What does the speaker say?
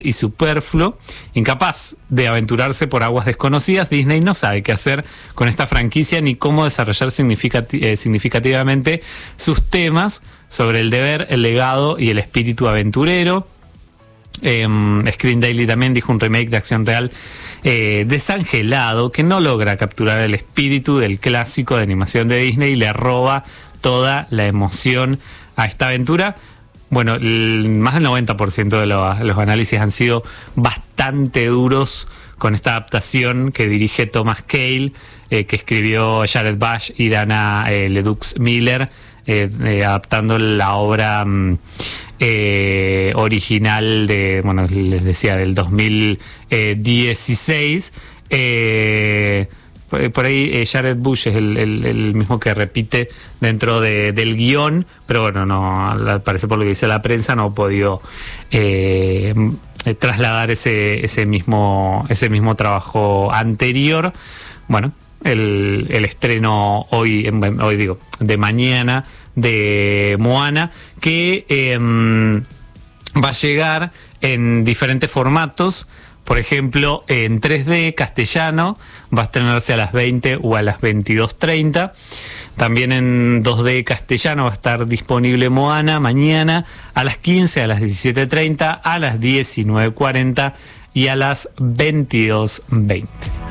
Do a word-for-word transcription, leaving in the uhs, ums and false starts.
y superfluo. Incapaz de aventurarse por aguas desconocidas, Disney no sabe qué hacer con esta franquicia ni cómo desarrollar significati- eh, significativamente sus temas sobre el deber, el legado y el espíritu aventurero. Eh, Screen Daily también dijo un remake de acción real eh, desangelado que no logra capturar el espíritu del clásico de animación de Disney y le roba toda la emoción a esta aventura. Bueno, el, más del noventa por ciento de los, los análisis han sido bastante duros con esta adaptación que dirige Thomas Cale, eh, que escribió Jared Bash y Dana eh, Ledux Miller, eh, eh, adaptando la obra mm, eh, original de, bueno, les decía, del dos mil dieciséis. Eh, Por ahí eh, Jared Bush es el, el, el mismo que repite dentro de, del guión, pero bueno, no, al parecer por lo que dice la prensa no ha podido eh, trasladar ese, ese, mismo, ese mismo trabajo anterior. Bueno, el, el estreno hoy, hoy digo, de mañana de Moana, que eh, va a llegar en diferentes formatos. Por ejemplo, en tres D castellano va a estrenarse a las veinte o a las veintidós treinta. También en dos D castellano va a estar disponible Moana mañana a las quince, a las diecisiete treinta, a las diecinueve cuarenta y a las veintidós veinte.